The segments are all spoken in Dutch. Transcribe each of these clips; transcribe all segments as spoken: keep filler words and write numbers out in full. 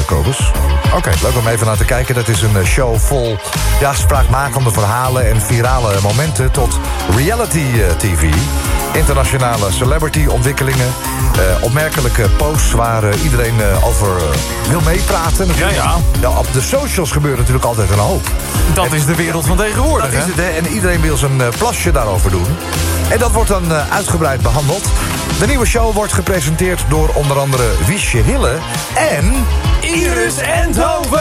Kobus. Oké, okay, leuk om even naar te kijken. Dat is een show vol ja, spraakmakende verhalen en virale momenten tot reality uh, T V. Internationale celebrity-ontwikkelingen. Uh, opmerkelijke posts waar uh, iedereen uh, over uh, wil meepraten. Ja, ja. ja. Op de socials gebeurt natuurlijk altijd een hoop. Dat en, is de wereld van tegenwoordig, dat hè? Is het, hè? En iedereen wil zijn uh, plasje daarover doen. En dat wordt dan uh, uitgebreid behandeld. De nieuwe show wordt gepresenteerd door onder andere Wiesje Hille en Iris Endhoven.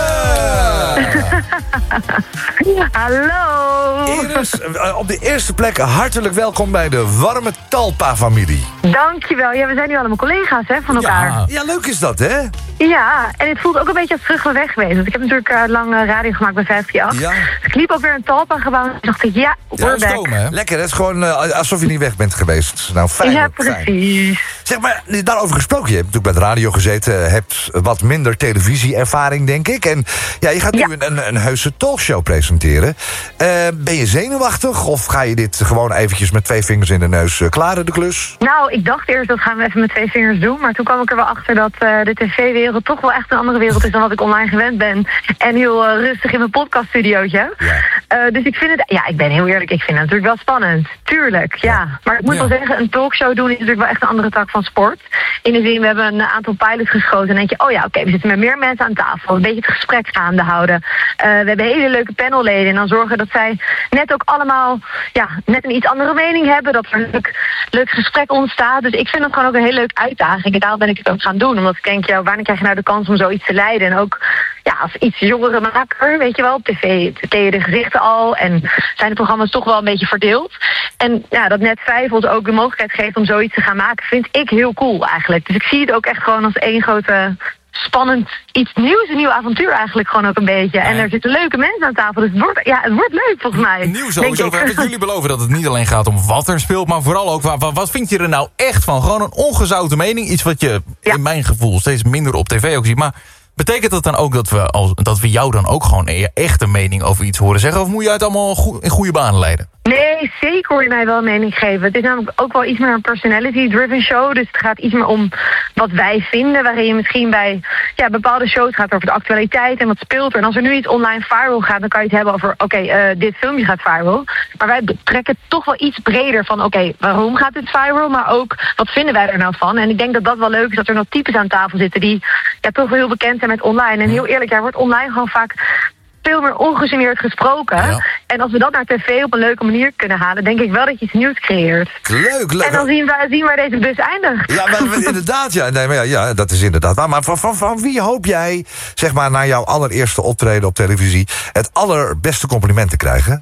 Hallo. Iris, op de eerste plek hartelijk welkom bij de warme Talpa-familie. Dankjewel. Ja, we zijn nu allemaal collega's hè, van elkaar. Ja, ja, leuk is dat, hè? Ja, en het voelt ook een beetje als terug van weg geweest. Want ik heb natuurlijk uh, lang uh, radio gemaakt bij vijf vier acht. Ja. Dus ik liep ook weer een Talpa-gebouw en dacht ik, ja, we're ja, back. Komen, hè? Lekker, het is gewoon uh, alsof je niet weg bent geweest. Nou, fijn. Ja, precies. Fijn. Zeg maar, daarover gesproken, je hebt natuurlijk bij de radio gezeten, hebt wat minder televisieervaring, denk ik. En ja, je gaat nu ja. een, een, een heuse talkshow presenteren. Uh, ben je zenuwachtig of ga je dit gewoon eventjes met twee vingers in de neus uh, klaren, de klus? Nou, ik dacht eerst dat gaan we even met twee vingers doen. Maar toen kwam ik er wel achter dat uh, de tv-wereld toch wel echt een andere wereld is dan wat ik online gewend ben. En heel uh, rustig in mijn podcaststudiootje. Ja. Uh, dus ik vind het, ja, ik ben heel eerlijk, ik vind het natuurlijk wel spannend. Tuurlijk, ja. ja. Maar ik moet ja. wel zeggen, een talkshow doen is natuurlijk wel echt een andere tak van sport. In de zin, we hebben een aantal pilots geschoten en dan denk je, oh ja, oké, okay, we zitten met meer mensen aan tafel. Een beetje het gesprek gaande houden. Uh, we hebben hele leuke panelleden en dan zorgen dat zij net ook allemaal, ja, net een iets andere mening hebben. Dat er een leuk, leuk gesprek ontstaat. Dus ik vind het gewoon ook een hele leuke uitdaging. En daarom ben ik het ook gaan doen. Omdat ik denk, ja, wanneer krijg je nou de kans om zoiets te leiden? En ook, ja, als iets jongere maker, weet je wel, op tv ken je de gezichten al. En zijn de programma's toch wel een beetje verdeeld. En ja, dat Net vijf ons ook de mogelijkheid geeft om zoiets te gaan maken, vind ik heel cool eigenlijk. Dus ik zie het ook echt gewoon als één grote spannend iets nieuws, een nieuw avontuur eigenlijk gewoon ook een beetje. En er zitten leuke mensen aan tafel, dus het wordt, ja, het wordt leuk volgens mij. Nieuw sowieso. Jullie beloven dat het niet alleen gaat om wat er speelt, maar vooral ook, wat, wat vind je er nou echt van? Gewoon een ongezouten mening, iets wat je ja. in mijn gevoel steeds minder op tv ook ziet. Maar betekent dat dan ook dat we, als, dat we jou dan ook gewoon een echte mening over iets horen zeggen? Of moet je het allemaal goed, in goede banen leiden? Nee, zeker hoor je mij wel een mening geven. Het is namelijk ook wel iets meer een personality-driven show. Dus het gaat iets meer om wat wij vinden. Waarin je misschien bij ja, bepaalde shows gaat over de actualiteit en wat speelt er. En als er nu iets online viral gaat, dan kan je het hebben over, oké, okay, uh, dit filmpje gaat viral. Maar wij betrekken het toch wel iets breder van, oké, okay, waarom gaat dit viral? Maar ook, wat vinden wij er nou van? En ik denk dat dat wel leuk is, dat er nog types aan tafel zitten die ja, toch wel heel bekend zijn met online. En heel eerlijk, daar wordt online gewoon vaak veel meer ongegeneerd gesproken. Ja. En als we dat naar tv op een leuke manier kunnen halen, denk ik wel dat je iets nieuws creëert. Leuk, leuk. En dan zien we, zien waar deze bus eindigt. Ja, maar, inderdaad, ja. Nee, maar ja, ja, dat is inderdaad waar. Maar van, van, van wie hoop jij, zeg maar, na jouw allereerste optreden op televisie, het allerbeste compliment te krijgen?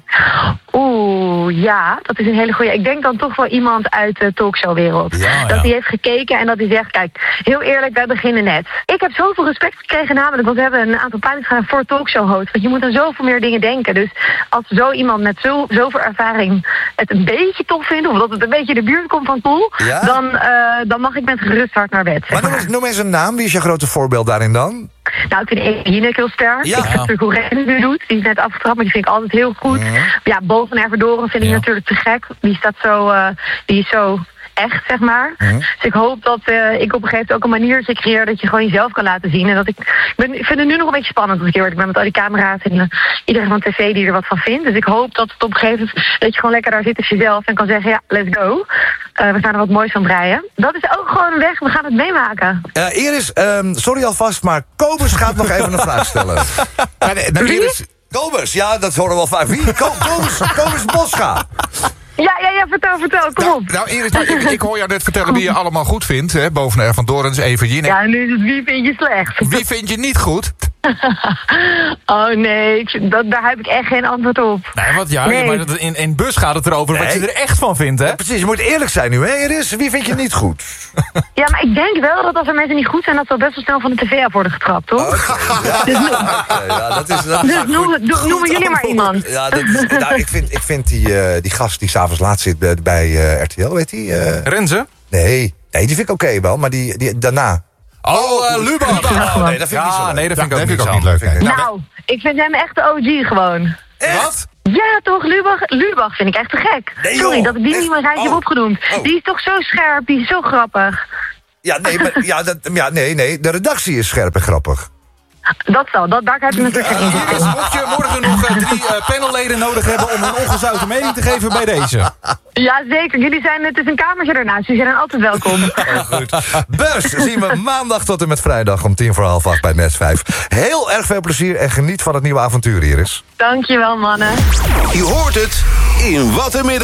Oeh, ja, dat is een hele goeie. Ik denk dan toch wel iemand uit de talkshowwereld. Ja, ja. Dat die heeft gekeken en dat die zegt, kijk, heel eerlijk, wij beginnen net. Ik heb zoveel respect gekregen namelijk, want we hebben een aantal pilots gedaan voor talkshow-hosts. Want je moet aan zoveel meer dingen denken. Dus als zo iemand met zo, zoveel ervaring het een beetje tof vindt, of dat het een beetje in de buurt komt van cool, ja? dan, uh, dan mag ik met gerust hart naar bed. Maar, maar. Noem, eens, noem eens een naam, wie is je grote voorbeeld daarin dan? Nou, ik vind Eline heel sterk. Ja. Ik vind natuurlijk hoe Renne nu doet. Die is net afgetrapt, maar die vind ik altijd heel goed. Ja, ja Bo van Erverdoren vind ik ja. natuurlijk te gek. Die staat zo, uh, die is zo echt, zeg maar. Mm-hmm. Dus ik hoop dat uh, ik op een gegeven moment ook een maniertje creëer dat je gewoon jezelf kan laten zien. En dat ik, ik, ben, ik vind het nu nog een beetje spannend, als ik eerlijk ben, met al die camera's en uh, iedereen van tv die er wat van vindt. Dus ik hoop dat het op een gegeven moment, dat je gewoon lekker daar zit als jezelf en kan zeggen, ja, let's go. Uh, we gaan er wat moois van breien. Dat is ook gewoon een weg, we gaan het meemaken. Uh, Iris, um, sorry alvast, maar Kobus gaat nog even een vraag stellen. Ja, nee, nou, Iris, Kobus, ja, dat horen we wel vaak. Wie? Kobus, Kobus Boscha. Ja, ja, ja, vertel, vertel, kom nou, op. Nou, Iris, nou, ik, ik hoor jou net vertellen wie je allemaal goed vindt. Hè? Boven er van Dorens, Eva Jinek. Ja, nu is het wie vind je slecht. Wie vind je niet goed? Oh nee, ik, dat, daar heb ik echt geen antwoord op. Nee, wat ja, nee. Maar dat, in een bus gaat het erover nee. wat je er echt van vindt, hè? Ja, precies, je moet eerlijk zijn nu, hè, Iris? Wie vind je niet goed? Ja, maar ik denk wel dat als er mensen niet goed zijn, dat ze best wel snel van de tv af worden getrapt, toch? Okay, ja. Dus, okay, ja, dat is, dat dus noemen, do, noemen jullie maar iemand. Ja, dat is, nou, ik vind, ik vind die, uh, die gast die s'avonds laat zit bij, bij uh, R T L, weet die? Uh... Renze? Nee, nee, die vind ik oké okay wel, maar die, die daarna. Oh, uh, Lubach. Oh, nee, dat vind ik ja, niet zo leuk. Nee, dat vind ja, ik ook, niet, niet, ook niet leuk. Nee. Nou, ik vind hem echt de O G gewoon. Echt? Wat? Ja, toch, Lubach, Lubach vind ik echt te gek. Nee, Sorry dat ik die niet meer rijtje heb opgenoemd. Oh. Die is toch zo scherp, die is zo grappig. Ja, nee, maar, ja, dat, ja, nee, nee, de redactie is scherp en grappig. Dat zal, dat, daar heb je natuurlijk geen Iris, mocht je morgen nog uh, drie uh, panelleden nodig hebben om een ongezouten mening te geven bij deze. Ja, zeker. Jullie zijn, het is een kamertje ernaast, jullie zijn altijd welkom. Oh, goed. Bus zien we maandag tot en met vrijdag om tien voor half acht bij Net vijf. Heel erg veel plezier en geniet van het nieuwe avontuur, Iris. Dankjewel, mannen. Je hoort het in Wat een Middag.